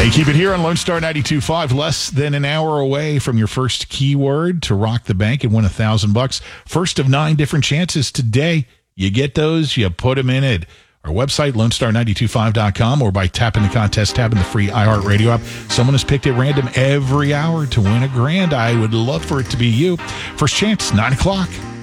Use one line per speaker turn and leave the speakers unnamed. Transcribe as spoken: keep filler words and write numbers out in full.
Hey, keep it here on Lone Star ninety-two point five. Less than an hour away from your first keyword to rock the bank and win a thousand bucks. First of nine different chances today. You get those, you put them in it. Our website, lone star nine two five dot com, or by tapping the contest tab in the free iHeartRadio app. Someone is picked at random every hour to win a grand. I would love for it to be you. First chance, nine o'clock.